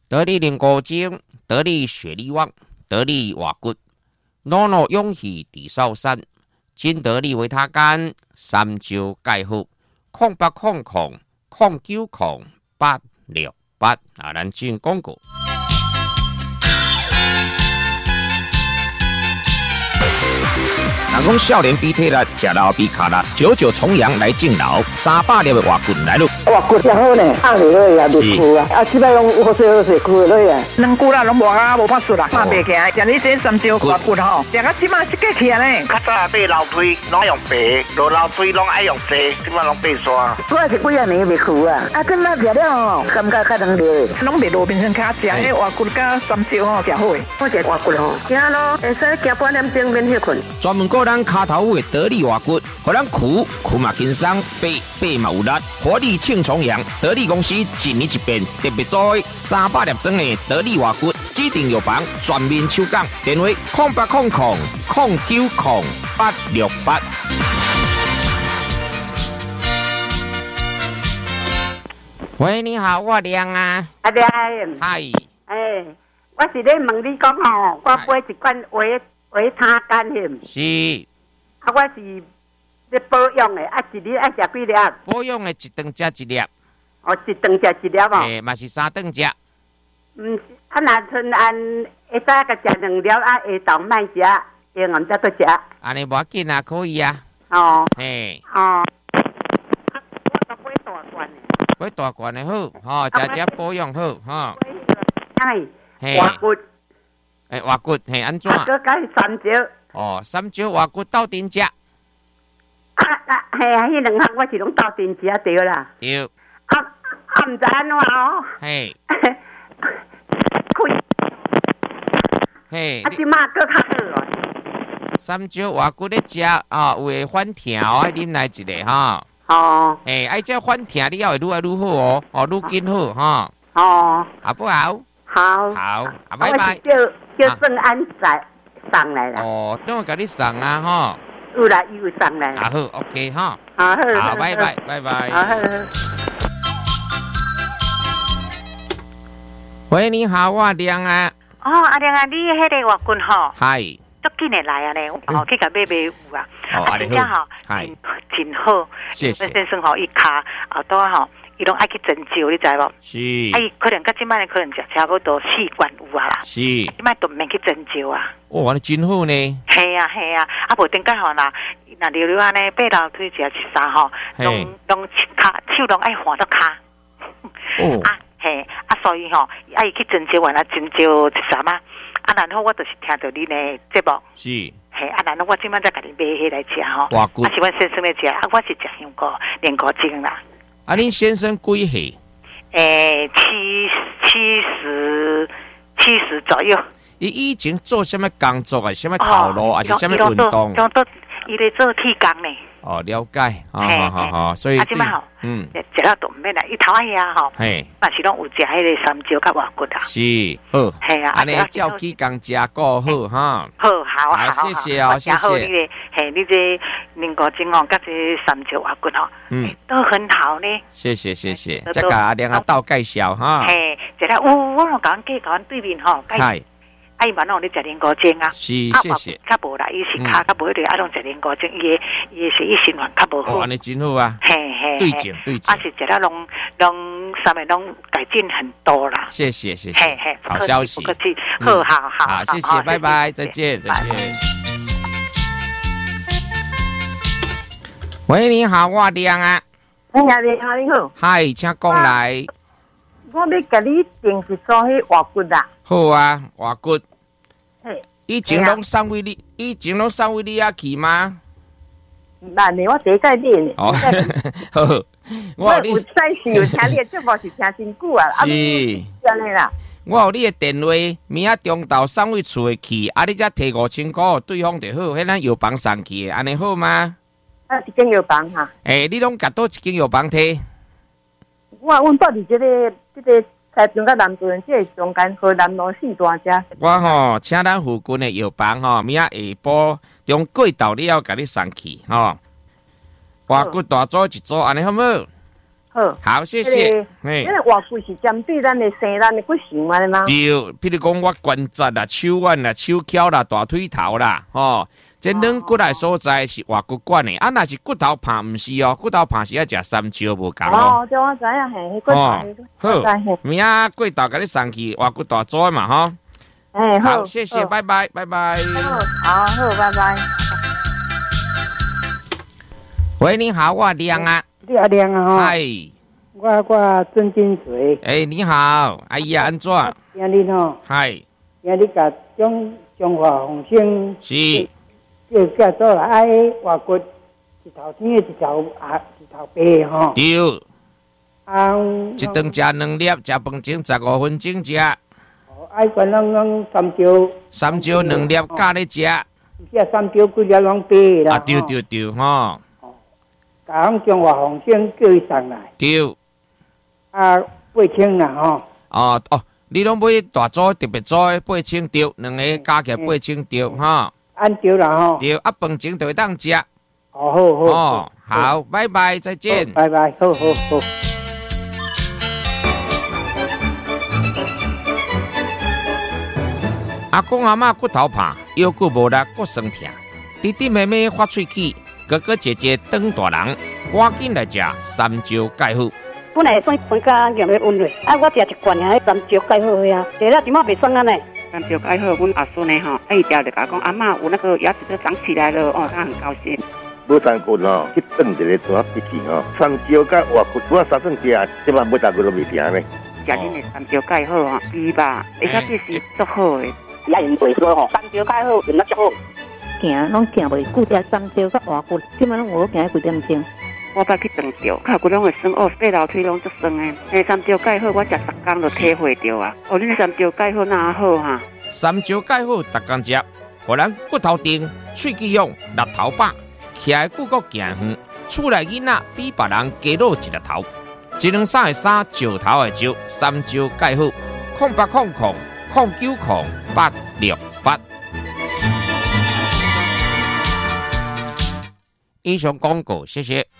得力灵骨精，得力血力旺，得力瓦骨，诺诺勇气地少山，金得力维他干，三招介好，0800090868啊，咱进广告。人讲少年比体力，吃老比卡力，久久重阳来敬老，300粒的活棍来咯。 活棍真好呢，放落去也袂枯啊，即摆拢好势枯落去啊。 两久啦，拢无啊，无法术啦，拍袂起来。像你这三招活棍吼，食到即摆一个起来呢。 较早买楼梯拢用白，落楼梯拢爱用茶，即摆拢白刷。 我是几啊年袂枯啊，啊，今仔食了吼，感觉较能热。 拢袂路边上卡食，迄活棍甲三招吼，食好诶。 我食活棍吼，行咯，会使行半点钟免休困。 专门顾咱骹头的得力活骨，互咱苦嘛轻松，背嘛有力，活力庆重阳。得力公司一年一变，特别做300粒装的得力活骨，指定药房全面抽奖，电话0800090868。喂，你好，我亮啊。 阿亮， 嗨。 我是咧问你讲吼，我买一罐维他干险。 是。 啊，我是咧保养的，啊，一日爱食几粒？ 保养的一顿食一粒。 哦，一顿食一粒哦。 嘛是3顿食。 是，啊，若剩按下早甲食2粒，啊，下昼莫食，下暗才搁食。 安尼无要紧啊，可以啊。 哦。 嘿。 哦。我买大罐的。 买大罐的好，吼，食保养好，吼。 嘿。活骨。 活骨，嘿，安怎？ 啊，搁加三招。 哦，3招活骨斗阵食。 嘿啊，迄2项我是拢斗阵食对啦。 对。 毋知安怎哦。 嘿。嘿。 啊，即马搁较好哦。 3招活骨咧食啊，有会反疼哦，爱啉来一个哈。 哦。 爱这反疼你要会愈来愈好哦，愈紧好哈。 哦。 好不好？ 好。 好，拜拜。 叫郑安仔送来啦。 哦，等我给你送啊，哈。 有啦，伊有送来。 好 ，OK 哈。 好， 拜拜，拜拜。 好。 喂，你好，我亮啊。 哦，阿亮啊，你迄个活棍吼， 嗨， 足紧的来啊咧，去甲买有啊。 哦，阿你好， 嗨，真好。 谢谢。 先生吼，伊骹后头吼，伊拢爱去针灸，你知无？ 是。 伊可能甲即摆可能食差不多4罐有啊啦。 是。 即摆都免去针灸啊。 哇，你真好呢。 系啊，啊无顶解吼啦，若溜溜安尼爬楼梯食一啥吼，拢手拢爱换到骹。 哦。 嘿，啊，所以吼，爱去针灸完啦，针灸一啥嘛？啊，然后我就是听到你呢节目。 是。 嘿，啊，然后我即摆再甲你买迄来食吼。 哇，good。 啊，是阮先生咧食，啊，我是食香菇、莲菇精啦。 啊，恁先生几岁 ？70左右。 伊以前做什么工作啊？什么头路还是什么运动？ 伊咧做铁工呢。 哦，了解，好，所以啊，即摆吼，食了都毋免啦，伊头遐吼，但是拢有食迄个三椒甲活骨啊。 是，好， 系啊， 安尼照起工食过好哈。 好， 谢谢哦，谢谢。 嘿，你这莲菇精哦，甲这三椒活骨哦，都很好呢。 谢谢，再甲阿亮阿斗介绍哈。 嘿，食了，我甲阮甲阮对面吼， 系。 伊嘛拢咧食莲菇精啊， 是，谢谢。 较无啦，伊是骹较无迄个，啊，拢食莲菇精，伊的血液循环较无好。 哦，安尼真好啊。 嘿， 对症。 啊，是食了拢上面拢改进很多啦。 谢谢。 嘿， 好消息。 不客气，好， 谢谢，拜拜，再见。喂，你好，我亮啊。 你好，你好。 嗨，请讲来。 我要甲你订一组迄活骨啦。 好啊，活骨。 嘿。 以前拢送为你遐去吗？ 慢的，我第一届练的。 哦，好。 我有使是有听你的节目是听真久啊。 是。 真的啦。 我有你的电话，明仔中昼送位厝的去，啊，你才摕5000块，对方就好，迄咱药房送去的，安尼好吗？ 啊，一间药房哈。 你拢甲倒一间药房摕？ 阮住伫这个台中甲南屯这中间河南路4段遮。 我吼，请咱附近的药房吼，明仔下晡中过昼了甲你送去吼。活骨大组一组，安尼好无？ 好， 好，谢谢。嘿， 因为外骨是针对咱的生咱的骨型嘛，吗？ 对，譬如讲我关节啦、手腕啦、手脚啦、大腿头啦，吼，这软骨的所在是外骨管的，啊，若是骨头怕唔是哦，骨头怕是要食三椒无共哦。 哦，这我知影嘿，骨头好，明仔过头甲你送去外骨大组嘛，吼。 哎， 好，谢谢，拜拜，拜拜。 好，拜拜。 喂，你好，我亮啊。 你阿亮啊吼。 嗨。 我郑金水。 你好，阿姨安怎？ 今日吼。 嗨。 今日甲中华红星。 是。 叫做来爱外骨一头天一头白吼。 对。一顿食2粒，食饭前15分钟食。 爱管咱三椒2粒加咧食。 这三椒几粒拢白啦。 啊，对吼。 甲中华红星叫伊上来。 对。 啊，8000啦吼。 哦，你拢买大组特别组8000对，2个加起来8000对哈。 按对啦吼。 对，啊，饭前就会当食。 好。哦， 好，拜拜，再见。 拜拜，好。 阿公阿嬷骨头怕，腰骨无力，骨酸痛。弟弟妹妹发喙齿，哥哥姐姐当大人，赶紧来食三椒钙好。 本来算分家用的温热，我食一罐啊，三椒钙好呀，食了怎么袂酸啊呢？ 三椒钙好，阮阿孙呢吼，一条就甲讲阿嬷有那个牙齿都长起来了，哦，他很高兴。 无三骨哦，去炖一个大笔记哦，三椒甲外骨我3顿食，即摆每大骨都未停呢。 食恁的三椒钙好吼，猪吧，而且这是足好的。 也用袂说吼，三椒钙好，用得足好。行拢行袂久，食三椒甲外骨，即摆拢有行几点钟。 我捌去长着，脚骨拢会酸哦，爬楼梯拢足酸的。那三椒钙好，我食10天就体会着啊。哦，恁三椒钙好哪好哈？ 三椒钙好，逐工食，互咱骨头硬、喙齿勇、力头饱，徛的久阁行远，厝内囡仔比别人加老一粒头。123的3，石头的石，三椒钙好，0800090868。以上广告，谢谢。